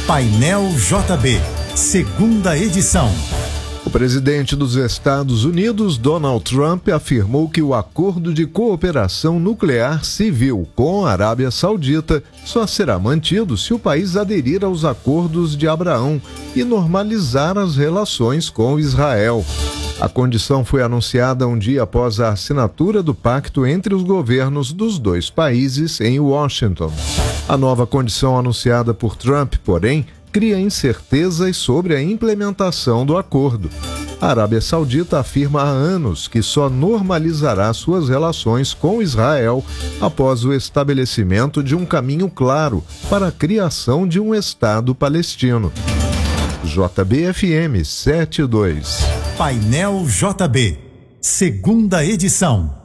Painel JB, segunda edição. O presidente dos Estados Unidos, Donald Trump, afirmou que o acordo de cooperação nuclear civil com a Arábia Saudita só será mantido se o país aderir aos acordos de Abraão e normalizar as relações com Israel. A condição foi anunciada um dia após a assinatura do pacto entre os governos dos dois países em Washington. A nova condição anunciada por Trump, porém, cria incertezas sobre a implementação do acordo. A Arábia Saudita afirma há anos que só normalizará suas relações com Israel após o estabelecimento de um caminho claro para a criação de um Estado palestino. JBFM 72. Painel JB, segunda edição.